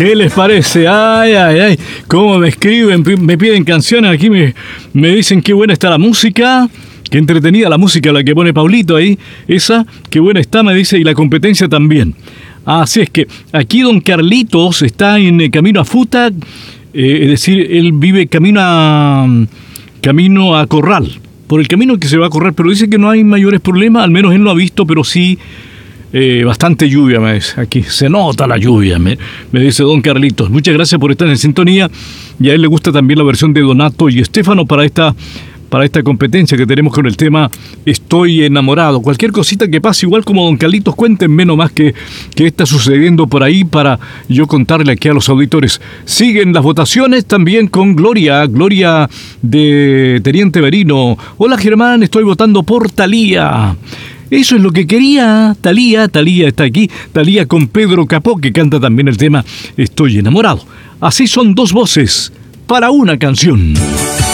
¿Qué les parece? Ay, ay, ay. ¿Cómo me escriben? Me piden canciones. Aquí me dicen qué buena está la música. Qué entretenida la música, la que pone Paulito ahí. Esa, qué buena está, me dice. Y la competencia también. Así es que aquí don Carlitos está en camino a Futa. Es decir, él vive camino a Corral. Por el camino que se va a correr. Pero dice que no hay mayores problemas. Al menos él no ha visto, pero sí... bastante lluvia, me dice. Aquí se nota la lluvia, me dice don Carlitos. Muchas gracias por estar en sintonía. Y a él le gusta también la versión de Donato y Estefano para esta competencia que tenemos con el tema Estoy enamorado. Cualquier cosita que pase, igual como don Carlitos, cuéntenme nomás qué está sucediendo por ahí para yo contarle aquí a los auditores. Siguen las votaciones también con Gloria de Teniente Verino. Hola Germán, estoy votando por Thalía. Eso es lo que quería. Thalía está aquí. Thalía con Pedro Capó, que canta también el tema Estoy enamorado. Así son dos voces para una canción.